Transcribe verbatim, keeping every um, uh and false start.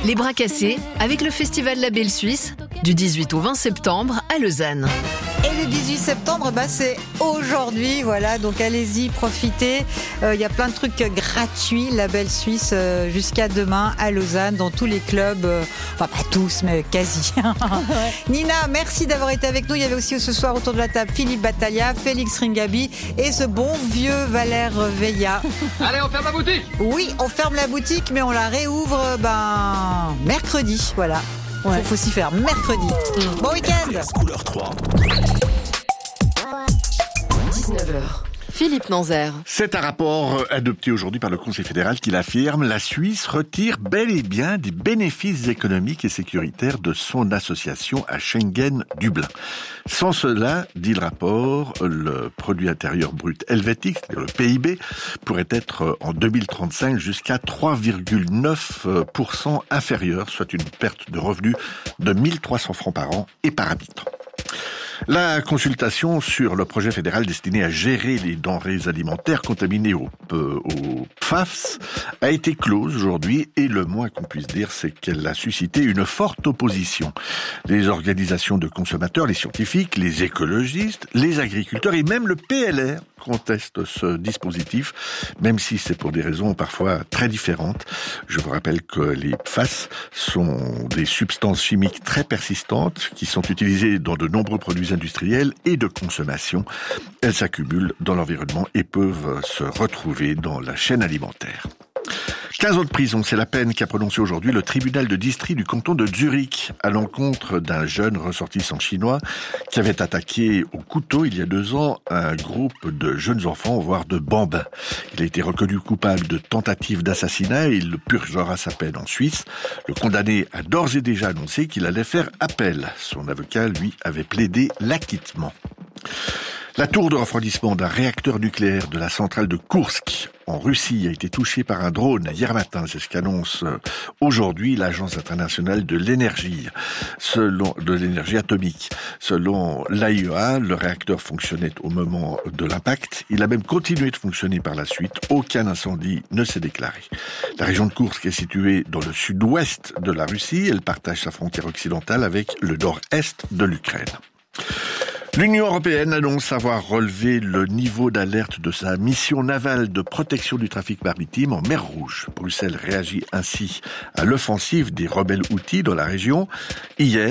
Les bras cassés avec le festival La Belle Suisse du dix-huit au vingt septembre à Lausanne. Et le dix-huit septembre, bah c'est aujourd'hui, voilà, donc allez-y, profitez. Il euh, y a plein de trucs gratuits, La Belle Suisse, euh, jusqu'à demain à Lausanne, dans tous les clubs, euh, enfin pas tous, mais quasi. Ouais. Nina, merci d'avoir été avec nous. Il y avait aussi ce soir autour de la table Philippe Battaglia, Félix Ringabi et ce bon vieux Valère Veilla. Allez, on ferme la boutique. Oui, on ferme la boutique, mais on la réouvre ben mercredi, voilà. Ouais. Faut, faut s'y faire mercredi. Mmh. Bon week-end. Couleur trois. dix-neuf heures. Philippe Nanzer. C'est un rapport adopté aujourd'hui par le Conseil fédéral qui l'affirme. La Suisse retire bel et bien des bénéfices économiques et sécuritaires de son association à Schengen-Dublin. Sans cela, dit le rapport, le produit intérieur brut helvétique, c'est-à-dire le P I B, pourrait être en deux mille trente-cinq jusqu'à trois virgule neuf pour cent inférieur, soit une perte de revenus de mille trois cents francs par an et par habitant. La consultation sur le projet fédéral destiné à gérer les denrées alimentaires contaminées au, euh, au P F A S a été close aujourd'hui et le moins qu'on puisse dire, c'est qu'elle a suscité une forte opposition. Les organisations de consommateurs, les scientifiques, les écologistes, les agriculteurs et même le P L R contestent ce dispositif, même si c'est pour des raisons parfois très différentes. Je vous rappelle que les P F A S sont des substances chimiques très persistantes qui sont utilisées dans de nombreux produits industriels et de consommation. Elles s'accumulent dans l'environnement et peuvent se retrouver dans la chaîne alimentaire. quinze ans de prison, c'est la peine qu'a prononcée aujourd'hui le tribunal de district du canton de Zurich à l'encontre d'un jeune ressortissant chinois qui avait attaqué au couteau il y a deux ans un groupe de jeunes enfants, voire de bambins. Il a été reconnu coupable de tentative d'assassinat et il purgera sa peine en Suisse. Le condamné a d'ores et déjà annoncé qu'il allait faire appel. Son avocat, lui, avait plaidé l'acquittement. La tour de refroidissement d'un réacteur nucléaire de la centrale de Koursk en Russie a été touchée par un drone hier matin. C'est ce qu'annonce aujourd'hui l'Agence internationale de l'énergie, selon de l'énergie atomique. Selon l'A I E A, le réacteur fonctionnait au moment de l'impact. Il a même continué de fonctionner par la suite. Aucun incendie ne s'est déclaré. La région de Koursk est située dans le sud-ouest de la Russie. Elle partage sa frontière occidentale avec le nord-est de l'Ukraine. L'Union européenne annonce avoir relevé le niveau d'alerte de sa mission navale de protection du trafic maritime en mer Rouge. Bruxelles réagit ainsi à l'offensive des rebelles houthis dans la région. Hier,